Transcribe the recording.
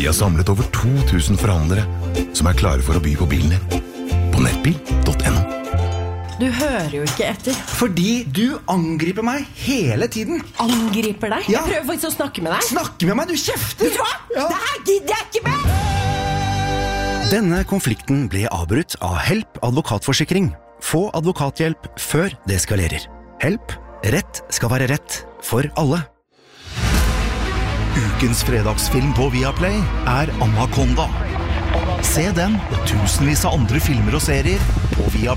Vi har samlet over 2000 forhandlere som er klare for å by på bilen din. På nettbil.no. Du hører jo ikke etter. Fordi du angriper meg hele tiden. Angriper deg? Ja. Jeg prøver faktisk å snakke med deg. Snakke med meg, du kjefter. Vet du hva? Ja. Det her gidder jeg ikke med! Denne konflikten ble avbrutt av Help advokatforsikring. Få advokathjelp før det eskalerer. Help. Rett skal være rett for alle. Ukens fredagsfilm på Viaplay er Anaconda. Se den og tusenvis av andre filmer og serier på Viaplay.